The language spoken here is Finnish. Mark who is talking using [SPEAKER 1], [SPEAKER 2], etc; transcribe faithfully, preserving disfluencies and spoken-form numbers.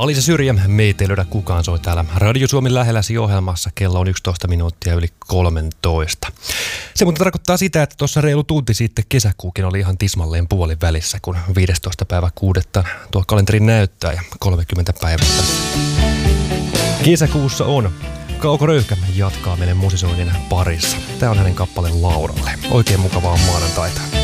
[SPEAKER 1] Alisa Syrjä, meitä ei löydä kukaan, soi täällä Radio Suomen lähelläsi ohjelmassa. Kello on yksitoista minuuttia yli kolmetoista. Se mutta tarkoittaa sitä, että tuossa reilu tunti sitten kesäkuukin oli ihan tismalleen puolin välissä, kun viidestoista päivä kuudetta tuo kalenteri näyttää ja kolmekymmentä päivää kesäkuussa on. Kauko Röyhkä jatkaa meidän musisoinnin parissa. Tää on hänen kappaleen Lauralle. Oikein mukavaa maanantaita.